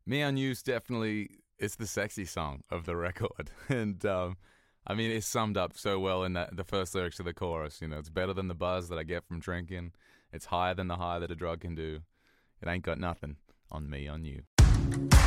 Me on You's definitely it's the sexy song of the record, and I mean it's summed up so well in that the first lyrics of the chorus. You know, it's better than the buzz that I get from drinking. It's higher than the high that a drug can do. It ain't got nothing on me on you.